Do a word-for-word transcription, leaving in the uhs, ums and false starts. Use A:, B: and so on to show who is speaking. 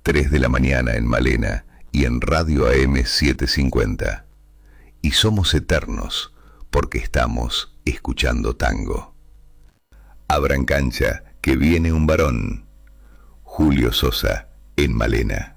A: tres de la mañana en Malena y en Radio A M setecientos cincuenta. Y somos eternos porque estamos escuchando tango. Abran cancha, que viene un varón. Julio Sosa, en Malena.